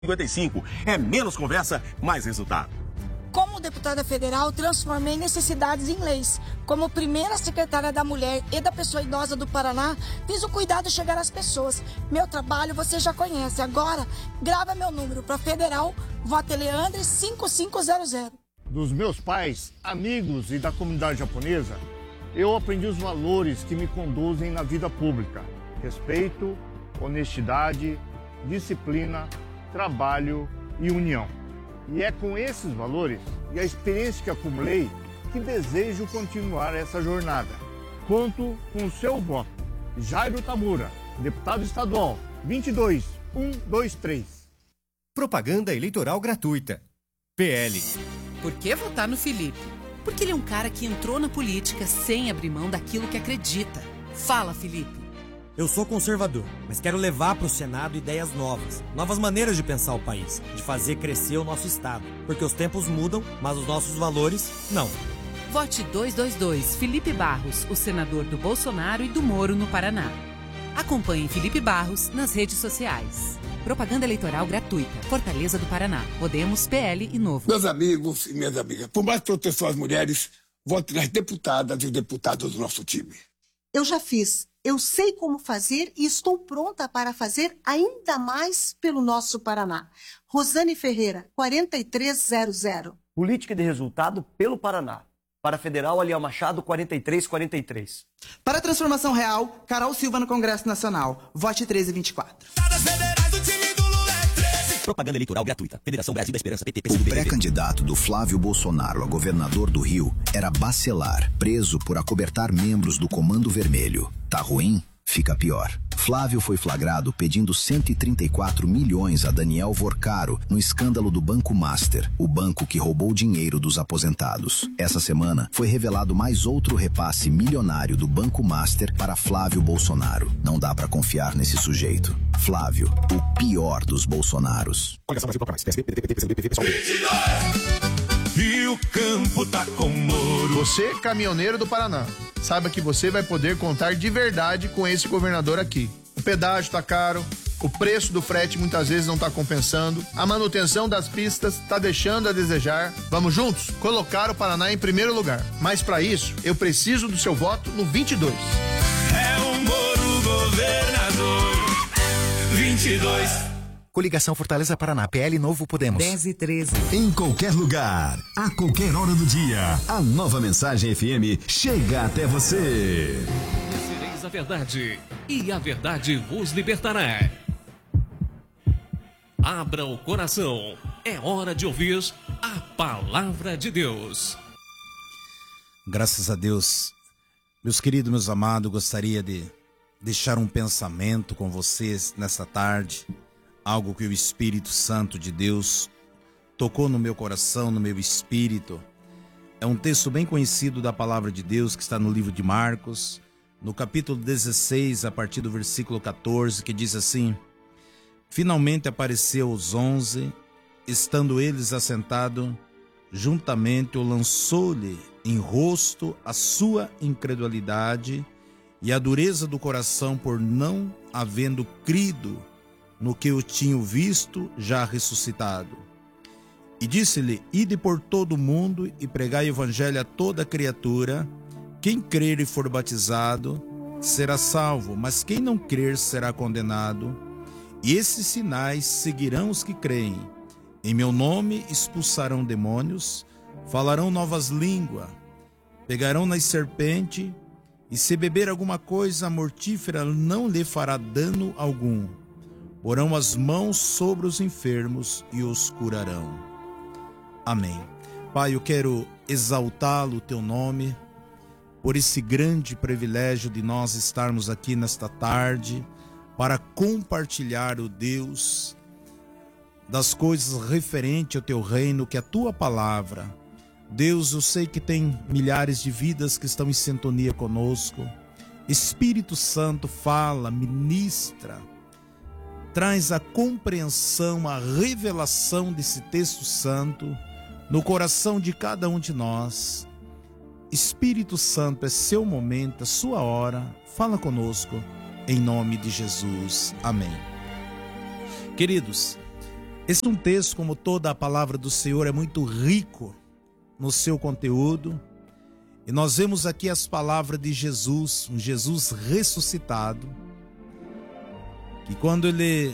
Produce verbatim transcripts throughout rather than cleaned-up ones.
cinquenta e cinco. É menos conversa, mais resultado. Como deputada federal, transformei necessidades em leis. Como primeira secretária da Mulher e da Pessoa Idosa do Paraná, fiz o cuidado chegar às pessoas. Meu trabalho você já conhece. Agora, grava meu número para federal, vote Leandre cinco cinco zero zero. Dos meus pais, amigos e da comunidade japonesa, eu aprendi os valores que me conduzem na vida pública. Respeito, honestidade, disciplina, trabalho e união. E é com esses valores e a experiência que acumulei que desejo continuar essa jornada. Conto com o seu voto. Jairo Tamura, deputado estadual, vinte e dois mil cento e vinte e três. Propaganda eleitoral gratuita. P L. Por que votar no Felipe? Porque ele é um cara que entrou na política sem abrir mão daquilo que acredita. Fala, Felipe. Eu sou conservador, mas quero levar para o Senado ideias novas, novas maneiras de pensar o país, de fazer crescer o nosso Estado. Porque os tempos mudam, mas os nossos valores, não. Vote dois dois dois Felipe Barros, o senador do Bolsonaro e do Moro no Paraná. Acompanhe Felipe Barros nas redes sociais. Propaganda eleitoral gratuita. Fortaleza do Paraná. Podemos, P L e Novo. Meus amigos e minhas amigas, por mais proteção às mulheres, vote nas deputadas e deputados do nosso time. Eu já fiz. Eu sei como fazer e estou pronta para fazer ainda mais pelo nosso Paraná. Rosane Ferreira, quatro três zero zero. Política de resultado pelo Paraná. Para Federal, Aliel Machado, quatro três quatro três. Para a transformação real, Carol Silva no Congresso Nacional. Vote treze e vinte e quatro. Propaganda eleitoral gratuita. Federação Brasil da Esperança, P T, P O pré-candidato do Flávio Bolsonaro a governador do Rio era Bacelar, preso por acobertar membros do Comando Vermelho. Tá ruim? Fica pior. Flávio foi flagrado pedindo cento e trinta e quatro milhões a Daniel Vorcaro no escândalo do Banco Master, o banco que roubou dinheiro dos aposentados. Essa semana foi revelado mais outro repasse milionário do Banco Master para Flávio Bolsonaro. Não dá pra confiar nesse sujeito. Flávio, o pior dos Bolsonaros. E o campo tá com Moro. Você, caminhoneiro do Paraná, saiba que você vai poder contar de verdade com esse governador aqui. O pedágio tá caro, o preço do frete muitas vezes não tá compensando, a manutenção das pistas tá deixando a desejar. Vamos juntos colocar o Paraná em primeiro lugar. Mas para isso, eu preciso do seu voto no vinte e dois. É o Moro governador. vinte e dois. Coligação Fortaleza Paraná, P L Novo Podemos. dez e treze. Em qualquer lugar, a qualquer hora do dia, a nova Mensagem F M chega até você. Conhecereis a verdade, e a verdade vos libertará. Abra o coração, é hora de ouvir a palavra de Deus. Graças a Deus, meus queridos, meus amados, gostaria de deixar um pensamento com vocês nessa tarde. Algo que o Espírito Santo de Deus tocou no meu coração, no meu espírito. É um texto bem conhecido da palavra de Deus que está no livro de Marcos, no capítulo dezesseis, a partir do versículo quatorze, que diz assim: Finalmente apareceu os onze, estando eles assentados juntamente, o lançou-lhe em rosto a sua incredulidade e a dureza do coração por não havendo crido no que eu tinha visto já ressuscitado. E disse-lhe: Ide por todo o mundo e pregai o evangelho a toda criatura. Quem crer e for batizado será salvo, mas quem não crer será condenado. E esses sinais seguirão os que creem. Em meu nome expulsarão demônios, falarão novas línguas, pegarão nas serpentes, e se beber alguma coisa mortífera não lhe fará dano algum. Porão as mãos sobre os enfermos e os curarão. Amém. Pai, eu quero exaltá-lo, o teu nome, por esse grande privilégio de nós estarmos aqui nesta tarde para compartilhar, o Deus, das coisas referentes ao teu reino, que é a tua palavra. Deus, eu sei que tem milhares de vidas que estão em sintonia conosco. Espírito Santo, fala, ministra, traz a compreensão, a revelação desse texto santo no coração de cada um de nós. Espírito Santo, é seu momento, é sua hora, fala conosco, em nome de Jesus. Amém. Queridos, Esse é um texto, como toda a palavra do Senhor, é muito rico no seu conteúdo. E nós vemos aqui as palavras de Jesus, um Jesus ressuscitado, que quando ele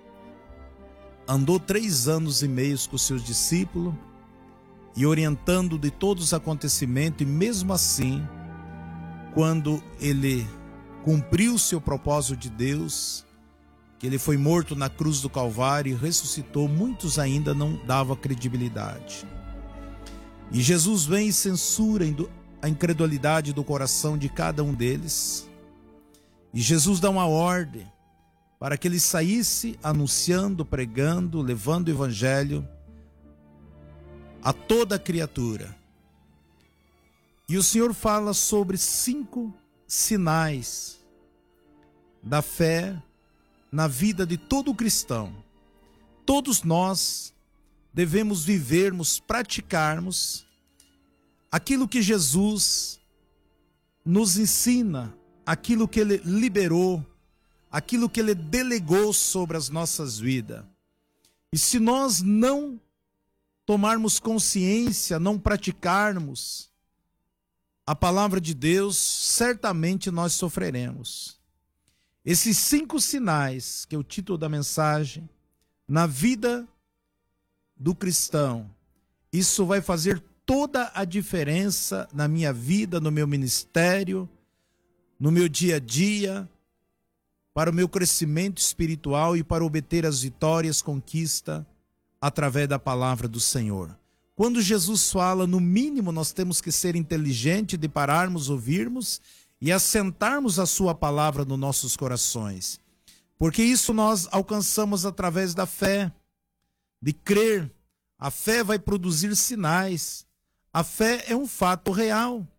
andou três anos e meio com os seus discípulos e orientando de todos os acontecimentos, e mesmo assim, quando ele cumpriu o seu propósito de Deus, que ele foi morto na cruz do Calvário e ressuscitou, muitos ainda não davam credibilidade. E Jesus vem e censura a incredulidade do coração de cada um deles. E Jesus dá uma ordem para que ele saísse anunciando, pregando, levando o evangelho a toda criatura. E o Senhor fala sobre cinco sinais da fé na vida de todo cristão. Todos nós devemos vivermos, praticarmos aquilo que Jesus nos ensina, aquilo que ele liberou, aquilo que ele delegou sobre as nossas vidas. E se nós não tomarmos consciência, não praticarmos a palavra de Deus, certamente nós sofreremos. Esses cinco sinais, que é o título da mensagem, na vida do cristão, isso vai fazer toda a diferença na minha vida, no meu ministério, no meu dia a dia, para o meu crescimento espiritual e para obter as vitórias, conquista através da palavra do Senhor. Quando Jesus fala, no mínimo nós temos que ser inteligentes de pararmos, ouvirmos e assentarmos a sua palavra nos nossos corações. Porque isso nós alcançamos através da fé, de crer. A fé vai produzir sinais. A fé é um fato real.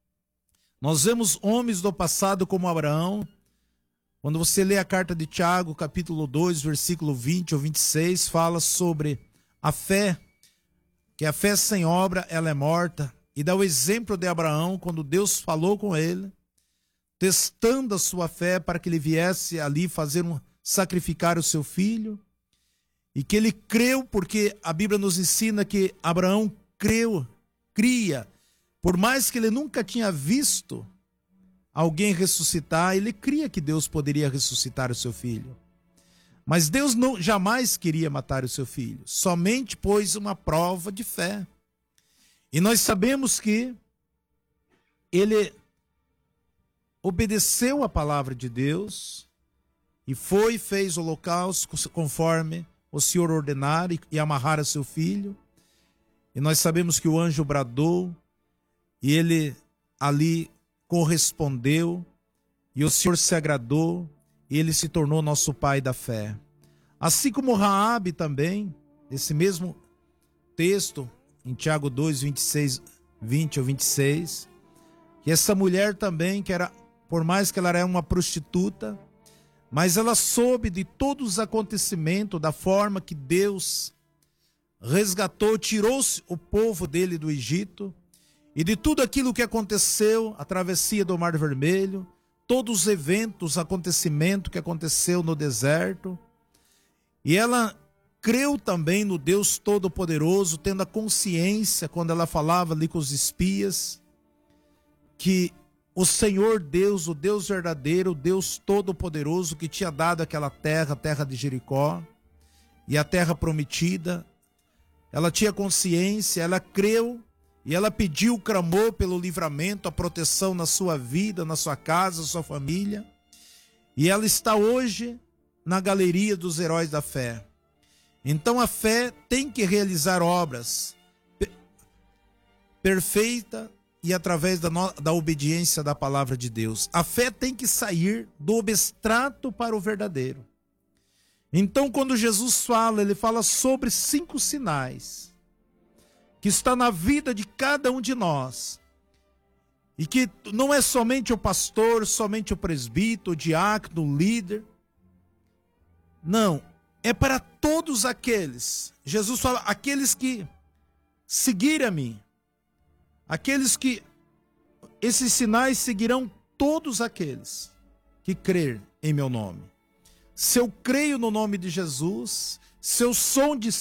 Nós vemos homens do passado como Abraão. Quando você lê a carta de Tiago, capítulo dois, versículo vinte ou vinte e seis, fala sobre a fé, que a fé sem obra, ela é morta. E dá o exemplo de Abraão, quando Deus falou com ele, testando a sua fé para que ele viesse ali fazer um, sacrificar o seu filho, e que ele creu, porque a Bíblia nos ensina que Abraão creu, cria, por mais que ele nunca tinha visto alguém ressuscitar, ele cria que Deus poderia ressuscitar o seu filho. Mas Deus não, jamais queria matar o seu filho, somente pôs uma prova de fé. E nós sabemos que ele obedeceu a palavra de Deus e foi e fez o holocausto conforme o Senhor ordenara e amarrara seu filho. E nós sabemos que o anjo bradou e ele ali correspondeu e o Senhor se agradou e ele se tornou nosso pai da fé. Assim como Raabe também, esse mesmo texto em Tiago dois, vinte e seis, vinte ou vinte e seis, que essa mulher também, que era, por mais que ela era uma prostituta, mas ela soube de todos os acontecimentos, da forma que Deus resgatou, tirou o povo dele do Egito, e de tudo aquilo que aconteceu, a travessia do Mar Vermelho, todos os eventos, acontecimentos que aconteceu no deserto, e ela creu também no Deus Todo-Poderoso, tendo a consciência, quando ela falava ali com os espias, que o Senhor Deus, o Deus verdadeiro, o Deus Todo-Poderoso, que tinha dado aquela terra, a terra de Jericó, e a terra prometida, ela tinha consciência, ela creu, e ela pediu, clamou pelo livramento, a proteção na sua vida, na sua casa, na sua família. E ela está hoje na galeria dos heróis da fé. Então a fé tem que realizar obras perfeita e através da, no... da obediência da palavra de Deus. A fé tem que sair do abstrato para o verdadeiro. Então quando Jesus fala, ele fala sobre cinco sinais que está na vida de cada um de nós, e que não é somente o pastor, somente o presbítero, o diácono, o líder, não, é para todos aqueles. Jesus fala, aqueles que seguirem a mim, aqueles que, esses sinais seguirão todos aqueles que crer em meu nome. Se eu creio no nome de Jesus, seu som de